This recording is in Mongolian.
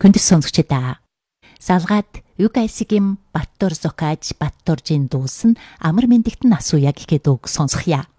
Хүндэс сонсогчдаа. Салгаад Юкайсигим Баттор Зокаж Батторжин дуусан амар мэндэгтэн асууя гэхэд үг сонсохъя.